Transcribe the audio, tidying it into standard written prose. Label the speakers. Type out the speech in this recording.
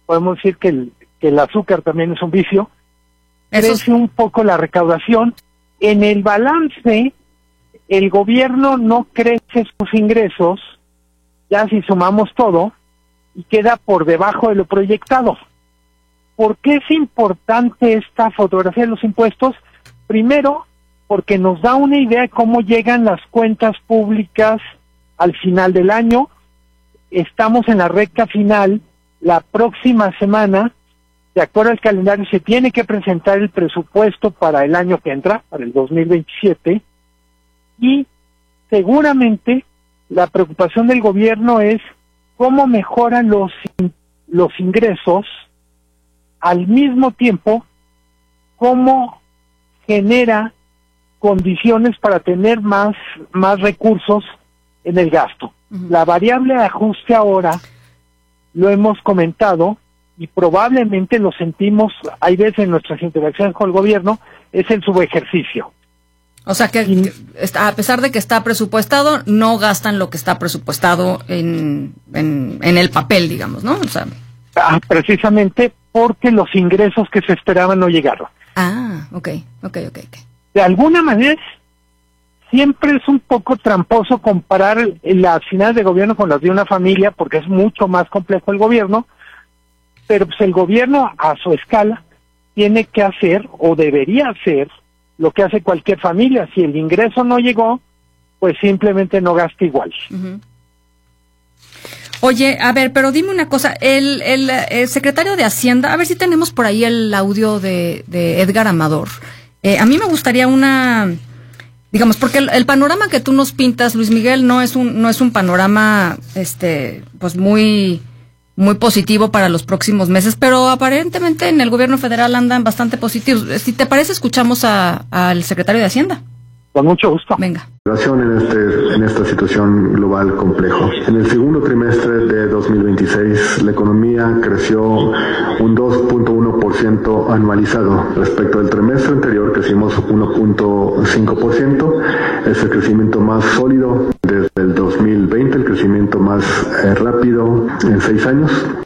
Speaker 1: podemos decir que el azúcar también es un vicio, crece un poco la recaudación. En el balance, el gobierno no crece sus ingresos, ya si sumamos todo, y queda por debajo de lo proyectado. ¿Por qué es importante esta fotografía de los impuestos? Primero, porque nos da una idea de cómo llegan las cuentas públicas al final del año. Estamos en la recta final. La próxima semana, de acuerdo al calendario, se tiene que presentar el presupuesto para el año que entra, para el 2027, y seguramente la preocupación del gobierno es cómo mejoran los ingresos, al mismo tiempo cómo genera condiciones para tener más recursos en el gasto. La variable de ajuste ahora, lo hemos comentado, y probablemente lo sentimos, hay veces en nuestras interacciones con el gobierno, es el subejercicio.
Speaker 2: O sea que a pesar de que está presupuestado, no gastan lo que está presupuestado en el papel, digamos, ¿no? O sea...
Speaker 1: precisamente porque los ingresos que se esperaban no llegaron.
Speaker 2: Ok.
Speaker 1: De alguna manera, siempre es un poco tramposo comparar las finanzas de gobierno con las de una familia, porque es mucho más complejo el gobierno, pero pues el gobierno a su escala tiene que hacer, o debería hacer, lo que hace cualquier familia. Si el ingreso no llegó, pues simplemente no gasta igual.
Speaker 2: Uh-huh. Oye, a ver, pero dime una cosa, el secretario de Hacienda, a ver si tenemos por ahí el audio de Edgar Amador. A mí me gustaría digamos, porque el panorama que tú nos pintas, Luis Miguel, no es un panorama, pues muy positivo para los próximos meses, pero aparentemente en el gobierno federal andan bastante positivos. Si te parece, escuchamos al secretario de Hacienda.
Speaker 1: Con mucho gusto.
Speaker 2: Venga.
Speaker 3: En esta situación global complejo. En el segundo trimestre de 2026, la economía creció un 2.1% anualizado. Respecto al trimestre anterior, crecimos 1.5%. Es el crecimiento más sólido desde el 2020, el crecimiento más rápido en 6 años.